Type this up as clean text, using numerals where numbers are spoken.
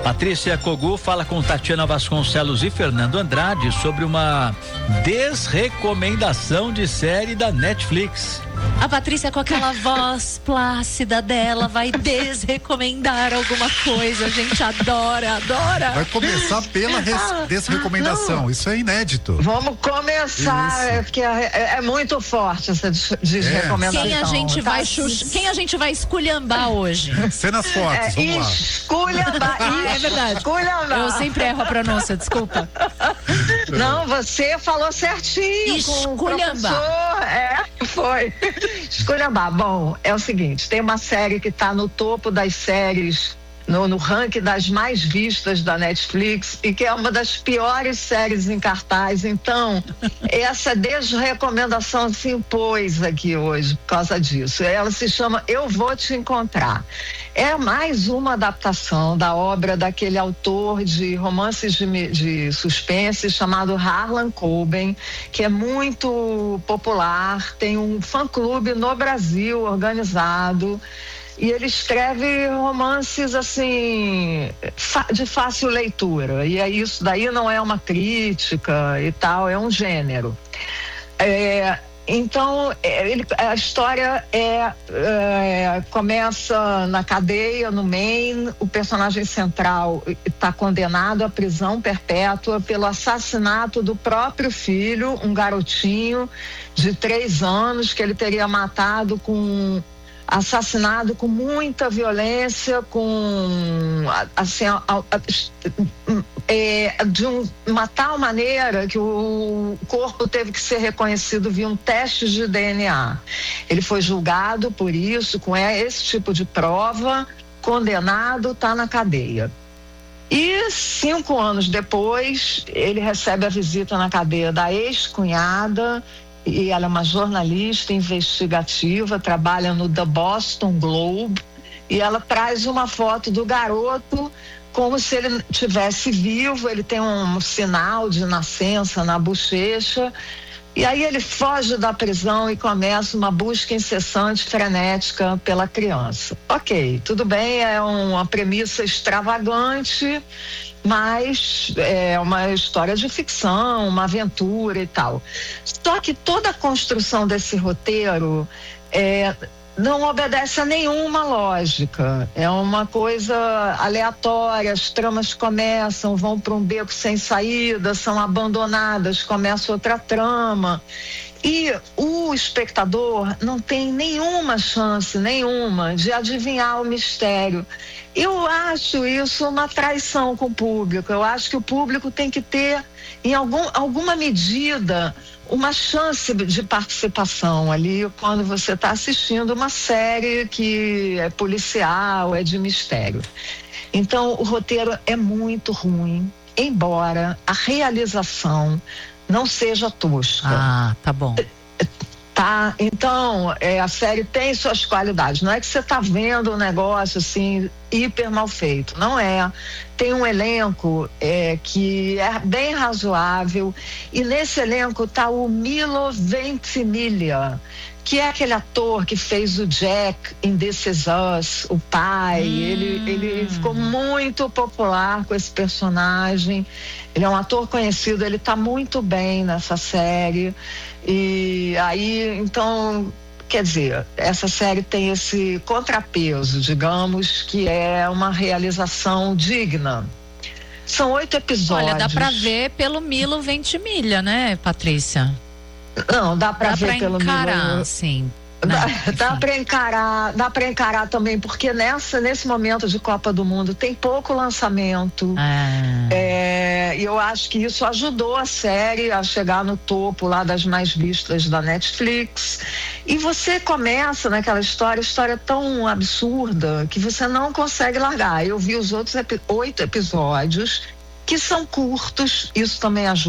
Patrícia Kogu fala com Tatiana Vasconcelos e Fernando Andrade sobre uma desrecomendação de série da Netflix. A Patrícia, com aquela voz plácida dela, vai desrecomendar alguma coisa. A gente adora. Vai começar pela desrecomendação. Isso é inédito. Vamos começar, porque é muito forte essa desrecomendação. Quem a gente vai esculhambar hoje? Cenas fortes, vamos lá. Esculhambar. É verdade. Esculhambar. Eu sempre erro a pronúncia, desculpa. Não, você falou certinho. Esculhambar. Foi. Esculhambar. Bom, é o seguinte, tem uma série que está no topo das séries, no ranking das mais vistas da Netflix, e que é uma das piores séries em cartaz. Então, essa desrecomendação se impôs aqui hoje por causa disso. Ela se chama Eu Vou Te Encontrar. É mais uma adaptação da obra daquele autor de romances de suspense chamado Harlan Coben, que é muito popular, tem um fã-clube no Brasil organizado. E ele escreve romances, assim, de fácil leitura. E isso daí não é uma crítica e tal, é um gênero. Então, a história começa na cadeia, no Maine. O personagem central está condenado à prisão perpétua pelo assassinato do próprio filho, um garotinho de 3 anos, que ele teria assassinado com muita violência, de uma tal maneira que o corpo teve que ser reconhecido via um teste de DNA. Ele foi julgado por isso, com esse tipo de prova, condenado, está na cadeia. E 5 anos depois, ele recebe a visita na cadeia da ex-cunhada, e ela é uma jornalista investigativa, trabalha no The Boston Globe, e ela traz uma foto do garoto como se ele tivesse vivo. Ele tem um sinal de nascença na bochecha, e aí ele foge da prisão e começa uma busca incessante, frenética pela criança. Ok, tudo bem, é uma premissa extravagante, mas é uma história de ficção, uma aventura e tal. Só que toda a construção desse roteiro não obedece a nenhuma lógica. É uma coisa aleatória, as tramas começam, vão para um beco sem saída, são abandonadas, começa outra trama. E o espectador não tem nenhuma chance, de adivinhar o mistério. Eu acho isso uma traição com o público. Eu acho que o público tem que ter, em alguma medida, uma chance de participação ali quando você está assistindo uma série que é policial, é de mistério. Então, o roteiro é muito ruim, embora a realização não seja tosca. Ah, tá bom. Tá, então a série tem suas qualidades. Não é que você está vendo um negócio assim hiper mal feito, não é. Tem um elenco que é bem razoável, e nesse elenco tá o Milo Ventimiglia, que é aquele ator que fez o Jack em This Is Us, o pai. Ele ficou muito popular com esse personagem. Ele é um ator conhecido, ele tá muito bem nessa série. E aí, então, quer dizer, essa série tem esse contrapeso, digamos, que é uma realização digna. São 8 episódios. Olha, dá pra ver pelo Milo Ventimiglia, né, Patrícia? Não, dá pra ver pelo encarar, sim. Dá para encarar também, porque nesse momento de Copa do Mundo tem pouco lançamento. E eu acho que isso ajudou a série a chegar no topo lá das mais vistas da Netflix. E você começa naquela história tão absurda que você não consegue largar. Eu vi os outros 8 episódios, que são curtos, isso também ajuda.